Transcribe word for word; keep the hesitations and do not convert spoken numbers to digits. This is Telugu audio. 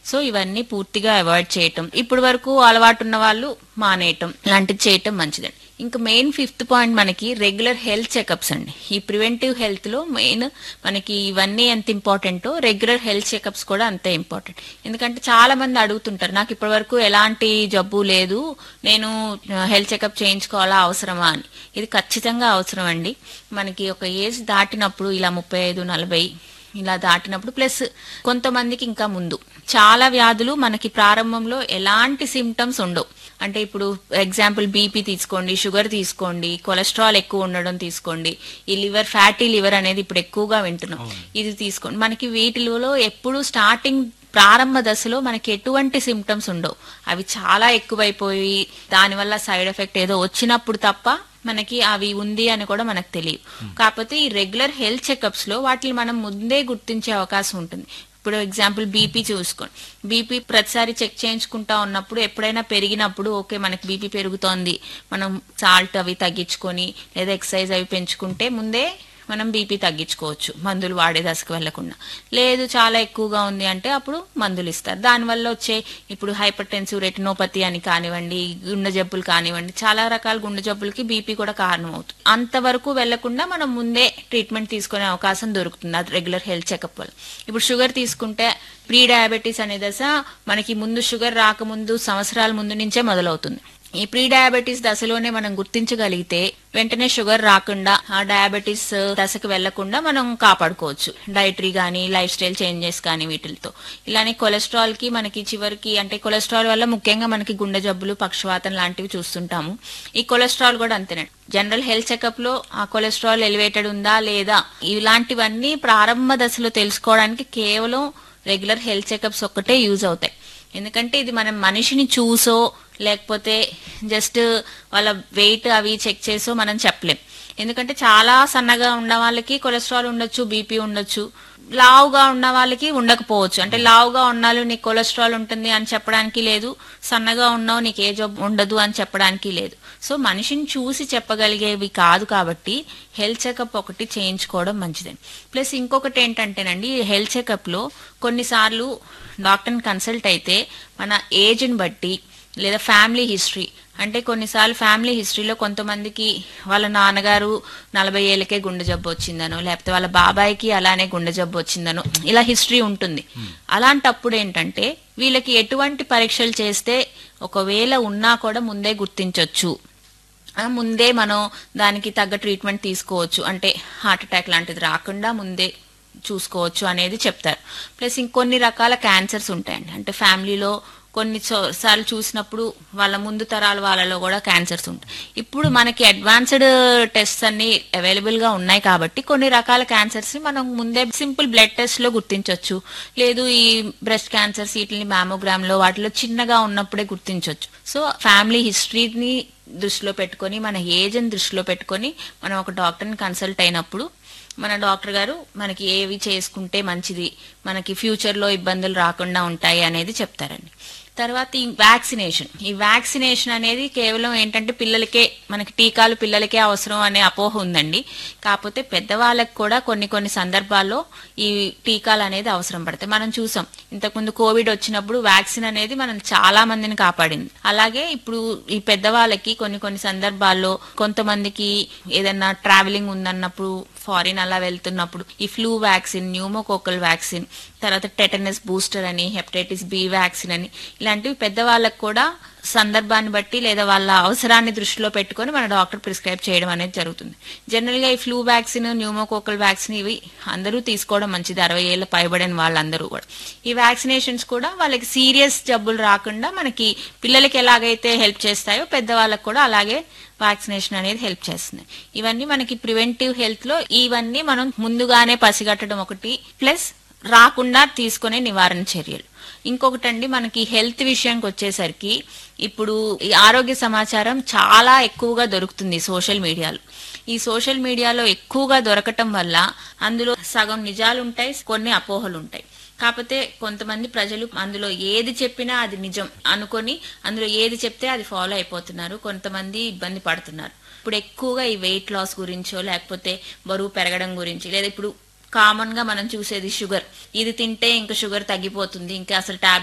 సో ఇవన్నీ పూర్తిగా అవాయిడ్ చేయటం, ఇప్పుడు వరకు అలవాటు ఉన్న వాళ్ళు మానేయటం లాంటిది చేయటం మంచిదండి. ఇంకా మెయిన్ ఫిఫ్త్ పాయింట్ మనకి రెగ్యులర్ హెల్త్ చెకప్స్ అండి. ఈ ప్రివెంటివ్ హెల్త్ లో మెయిన్ మనకి ఇవన్నీ ఎంత ఇంపార్టెంటో రెగ్యులర్ హెల్త్ చెకప్స్ కూడా అంతే ఇంపార్టెంట్. ఎందుకంటే చాలా మంది అడుగుతుంటారు, నాకు ఇప్పటి వరకు ఎలాంటి జబ్బు లేదు, నేను హెల్త్ చెకప్ చేయించుకోవాలా, అవసరమా అని. ఇది ఖచ్చితంగా అవసరం అండి. మనకి ఒక ఏజ్ దాటినప్పుడు, ఇలా ముప్పై ఐదు నలభై ఇలా దాటినప్పుడు, ప్లస్ కొంతమందికి ఇంకా ముందు చాలా వ్యాధులు మనకి ప్రారంభంలో ఎలాంటి సిమ్టమ్స్ ఉండవు. అంటే ఇప్పుడు ఎగ్జాంపుల్ బీపీ తీసుకోండి, షుగర్ తీసుకోండి, కొలెస్ట్రాల్ ఎక్కువ ఉండడం తీసుకోండి, ఈ లివర్ ఫ్యాటీ లివర్ అనేది ఇప్పుడు ఎక్కువగా వింటున్నాం, ఇది తీసుకోండి. మనకి వీటిలో ఎప్పుడు స్టార్టింగ్ ప్రారంభ దశలో మనకి ఎటువంటి సిమ్టమ్స్ ఉండవు. అవి చాలా ఎక్కువైపోయి దానివల్ల సైడ్ ఎఫెక్ట్ ఏదో వచ్చినప్పుడు తప్ప మనకి అవి ఉంది అని కూడా మనకు తెలియదు. కాకపోతే ఈ రెగ్యులర్ హెల్త్ చెకప్స్ లో వాటిని మనం ముందే గుర్తించే అవకాశం ఉంటుంది. ఇప్పుడు ఎగ్జాంపుల్ బీపీ చూసుకోండి, బీపీ ప్రతిసారి చెక్ చేయించుకుంటా ఉన్నప్పుడు ఎప్పుడైనా పెరిగినప్పుడు ఓకే మనకి బీపీ పెరుగుతోంది, మనం సాల్ట్ అవి తగ్గించుకొని లేదా ఎక్సర్సైజ్ అవి పెంచుకుంటే ముందే మనం బీపీ తగ్గించుకోవచ్చు, మందులు వాడే దశకు వెళ్లకుండా. లేదు చాలా ఎక్కువగా ఉంది అంటే అప్పుడు మందులు ఇస్తారు. దానివల్ల వచ్చే ఇప్పుడు హైపర్ టెన్సివ్ రెటినోపతి అని కానివ్వండి, గుండె జబ్బులు కానివ్వండి, చాలా రకాల గుండె జబ్బులకి బీపీ కూడా కారణం అవుతుంది. అంతవరకు వెళ్లకుండా మనం ముందే ట్రీట్మెంట్ తీసుకునే అవకాశం దొరుకుతుంది అది రెగ్యులర్ హెల్త్ చెకప్ వల్ల. ఇప్పుడు షుగర్ తీసుకుంటే ప్రీ డయాబెటీస్ అనే దశ మనకి ముందు షుగర్ రాకముందు సంవత్సరాల ముందు నుంచే మొదలవుతుంది. ఈ ప్రీ డయాబెటీస్ దశలోనే మనం గుర్తించగలిగితే వెంటనే షుగర్ రాకుండా ఆ డయాబెటీస్ దశకు వెళ్లకుండా మనం కాపాడుకోవచ్చు, డైటరీ గానీ లైఫ్ స్టైల్ చేంజెస్ కానీ వీటితో. ఇలానే కొలెస్ట్రాల్ కి మనకి చివరికి అంటే కొలెస్ట్రాల్ వల్ల ముఖ్యంగా మనకి గుండె జబ్బులు, పక్షవాతం లాంటివి చూస్తుంటాము. ఈ కొలెస్ట్రాల్ కూడా అంతేనండి. జనరల్ హెల్త్ చెకప్ లో ఆ కొలెస్ట్రాల్ ఎలివేటెడ్ ఉందా లేదా ఇలాంటివన్నీ ప్రారంభ దశలో తెలుసుకోవడానికి కేవలం రెగ్యులర్ హెల్త్ చెకప్స్ ఒక్కటే యూజ్ అవుతాయి. ఎందుకంటే ఇది మనం మనిషిని చూసో లేకపోతే జస్ట్ వాళ్ళ వెయిట్ అవి చెక్ చేసో మనం చెప్పలేం. ఎందుకంటే చాలా సన్నగా ఉన్న వాళ్ళకి కొలెస్ట్రాల్ ఉండొచ్చు, బీపీ ఉండొచ్చు, లావుగా ఉన్న వాళ్ళకి ఉండకపోవచ్చు. అంటే లావుగా ఉన్నాళ్ళు నీకు కొలెస్ట్రాల్ ఉంటుంది అని చెప్పడానికి లేదు, సన్నగా ఉన్నావు నీకు ఏ జబ్బు ఉండదు అని చెప్పడానికి లేదు. సో మనిషిని చూసి చెప్పగలిగేవి కాదు కాబట్టి హెల్త్ చెకప్ ఒకటి చేయించుకోవడం మంచిదండి. ప్లస్ ఇంకొకటి ఏంటంటేనండి, హెల్త్ చెకప్ లో కొన్నిసార్లు డాక్టర్ని కన్సల్ట్ అయితే మన ఏజ్ని బట్టి లేదా ఫ్యామిలీ హిస్టరీ, అంటే కొన్నిసార్లు ఫ్యామిలీ హిస్టరీలో కొంతమందికి వాళ్ళ నాన్నగారు నలభై ఏళ్ళకే గుండె జబ్బు వచ్చిందనో లేకపోతే వాళ్ళ బాబాయికి అలానే గుండె జబ్బు వచ్చిందనో ఇలా హిస్టరీ ఉంటుంది. అలాంటప్పుడు ఏంటంటే వీళ్ళకి ఎటువంటి పరీక్షలు చేస్తే ఒకవేళ ఉన్నా కూడా ముందే గుర్తించవచ్చు, ముందే మనం దానికి తగ్గ ట్రీట్మెంట్ తీసుకోవచ్చు, అంటే హార్ట్ అటాక్ లాంటిది రాకుండా ముందే చూసుకోవచ్చు అనేది చెప్తారు. ప్లస్ ఇంకొన్ని రకాల క్యాన్సర్స్ ఉంటాయండి. అంటే ఫ్యామిలీలో కొన్ని సార్లు చూసినప్పుడు వాళ్ళ ముందు తరాల వాళ్ళలో కూడా క్యాన్సర్స్ ఉంటాయి. ఇప్పుడు మనకి అడ్వాన్స్డ్ టెస్ట్స్ అన్ని అవైలబుల్ గా ఉన్నాయి కాబట్టి కొన్ని రకాల క్యాన్సర్స్ ని మనం ముందే సింపుల్ బ్లడ్ టెస్ట్ లో గుర్తించవచ్చు. లేదు ఈ బ్రెస్ట్ క్యాన్సర్స్ వీటిని మ్యామోగ్రామ్ లో వాటిలో చిన్నగా ఉన్నప్పుడే గుర్తించవచ్చు. సో ఫ్యామిలీ హిస్టరీని దృష్టిలో పెట్టుకొని మన ఏజ్ ని దృష్టిలో పెట్టుకొని మనం ఒక డాక్టర్ని కన్సల్ట్ అయినప్పుడు మన డాక్టర్ గారు మనకి ఏవి చేసుకుంటే మంచిది, మనకి ఫ్యూచర్ లో ఇబ్బందులు రాకుండా ఉంటాయి అనేది చెప్తారండి. తర్వాత ఈ వ్యాక్సినేషన్, ఈ వ్యాక్సినేషన్ అనేది కేవలం ఏంటంటే పిల్లలకే, మనకి టీకాలు పిల్లలకే అవసరం అనే అపోహ ఉందండి. కాకపోతే పెద్దవాళ్ళకి కూడా కొన్ని కొన్ని సందర్భాల్లో ఈ టీకాలు అనేది అవసరం పడతాయి. మనం చూసాం ఇంతకుముందు కోవిడ్ వచ్చినప్పుడు వ్యాక్సిన్ అనేది మనం చాలా మందిని కాపాడింది. అలాగే ఇప్పుడు ఈ పెద్దవాళ్ళకి కొన్ని కొన్ని సందర్భాల్లో కొంతమందికి ఏదన్నా ట్రావెలింగ్ ఉందన్నప్పుడు, ఫారిన్ అలా వెళ్తున్నప్పుడు ఈ ఫ్లూ వ్యాక్సిన్, న్యూమోకోకల్ వ్యాక్సిన్, తర్వాత టెటనస్ బూస్టర్ అని, హెపటైటిస్ బి వ్యాక్సిన్ అని, ఇలాంటివి పెద్దవాళ్ళకు కూడా సందర్భాన్ని బట్టి లేదా వాళ్ళ అవసరాన్ని దృష్టిలో పెట్టుకొని మన డాక్టర్ ప్రిస్క్రైబ్ చేయడం అనేది జరుగుతుంది. జనరల్ గా ఈ ఫ్లూ వ్యాక్సిన్, న్యూమోకోకల్ వ్యాక్సిన్ ఇవి అందరూ తీసుకోవడం మంచిది, అరవై ఏళ్ళ పైబడిన వాళ్ళందరూ కూడా. ఈ వ్యాక్సినేషన్స్ కూడా వాళ్ళకి సీరియస్ జబ్బులు రాకుండా మనకి పిల్లలకి ఎలాగైతే హెల్ప్ చేస్తాయో పెద్దవాళ్ళకు కూడా అలాగే వ్యాక్సినేషన్ అనేది హెల్ప్ చేస్తుంది. ఇవన్నీ మనకి ప్రివెంటివ్ హెల్త్ లో ఇవన్నీ మనం ముందుగానే పసిగట్టడం ఒకటి, ప్లస్ రాకుండా తీసుకునే నివారణ చర్యలు. ఇంకొకటండి, మనకి హెల్త్ విషయానికి వచ్చేసరికి ఇప్పుడు ఈ ఆరోగ్య సమాచారం చాలా ఎక్కువగా దొరుకుతుంది సోషల్ మీడియాలో. ఈ సోషల్ మీడియాలో ఎక్కువగా దొరకటం వల్ల అందులో సగం నిజాలు ఉంటాయి, కొన్ని అపోహలు ఉంటాయి. కాకపోతే కొంతమంది ప్రజలు అందులో ఏది చెప్పినా అది నిజం అనుకొని అందులో ఏది చెప్తే అది ఫాలో అయిపోతున్నారు, కొంతమంది ఇబ్బంది పడుతున్నారు. ఇప్పుడు ఎక్కువగా ఈ వెయిట్ లాస్ గురించో లేకపోతే బరువు పెరగడం గురించి, లేదా ఇప్పుడు కామన్ గా మనం చూసేది షుగర్, ఇది తింటే ఇంకా షుగర్ తగ్గిపోతుంది, ఇంకా అసలు టాబ్లెట్